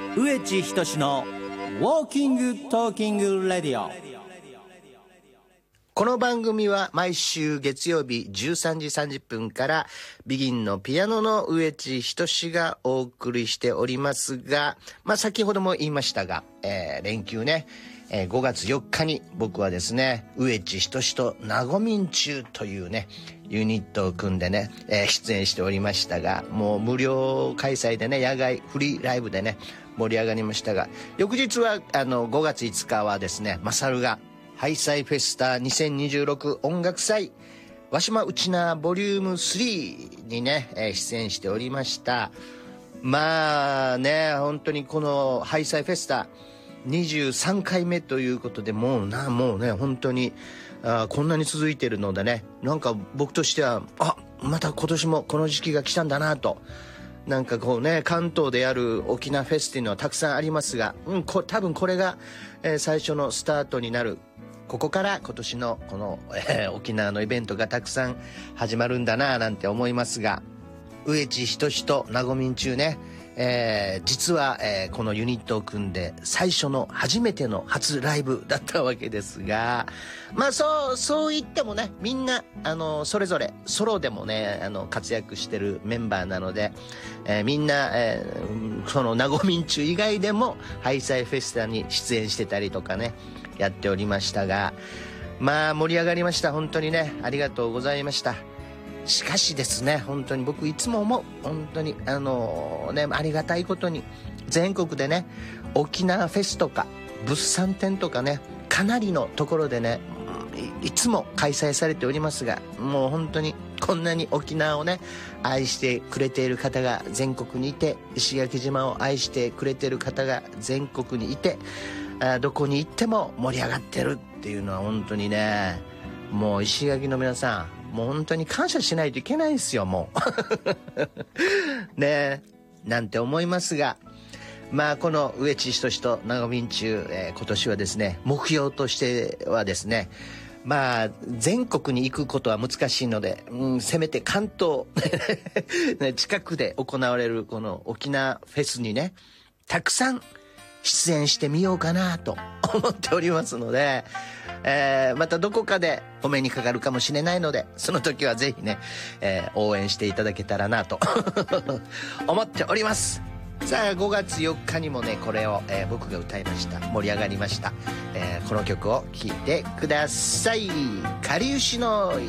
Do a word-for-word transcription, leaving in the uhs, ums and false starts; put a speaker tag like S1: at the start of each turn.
S1: 植地仁のウォーキングトーキングレディオ。
S2: この番組は毎週月曜日じゅうさんじさんじゅっぷんからビギンのピアノの植地仁がお送りしておりますが、まあ先ほども言いましたが、えー、連休ね、えー、ごがつよっかに僕はですね、植地仁となごみんちゅうというねユニットを組んでね、えー、出演しておりましたが、もう無料開催でね、野外フリーライブでね盛り上がりましたが、翌日はあのごがついつかはですね、マサルがハイサイフェスタにせんにじゅうろく音楽祭わしまうちなボリュームスリーにね、えー、出演しておりました。まあね、本当にこのハイサイフェスタにじゅうさんかいめということで、もうなもうね本当にあこんなに続いているのでね、なんか僕としてはあまた今年もこの時期が来たんだなと、なんかこうね、関東でやる沖縄フェスっていうのはたくさんありますが、うん、こ多分これが、えー、最初のスタートになる。ここから今年のこの、えー、沖縄のイベントがたくさん始まるんだななんて思いますが、植地仁となごみんちゅうね、えー、実は、えー、このユニットを組んで最初の初めての初ライブだったわけですが、まあそうそう言ってもね、みんなあのそれぞれソロでもねあの活躍してるメンバーなので、えー、みんな、えー、そのなごみんちゅう以外でもハイサイフェスタに出演してたりとかねやっておりましたが、まあ盛り上がりました。本当にねありがとうございました。しかしですね、本当に僕いつも思う、本当にあのねありがたいことに全国でね沖縄フェスとか物産展とかね、かなりのところでね い, いつも開催されておりますが、もう本当にこんなに沖縄をね愛してくれている方が全国にいて、石垣島を愛してくれている方が全国にいて、あどこに行っても盛り上がってるっていうのは本当にね、もう石垣の皆さんもう本当に感謝しないといけないですよもうねえなんて思いますが、まあこの植地仁となごみんちゅう、えー、今年はですね目標としてはですね、まあ全国に行くことは難しいので、うん、せめて関東近くで行われるこの沖縄フェスにねたくさん出演してみようかなと思っておりますので、えー、またどこかでお目にかかるかもしれないので、その時はぜひね、えー、応援していただけたらなと思っております。さあごがつよっかにもねこれを、えー、僕が歌いました。盛り上がりました、えー、この曲を聴いてください。かりゆしの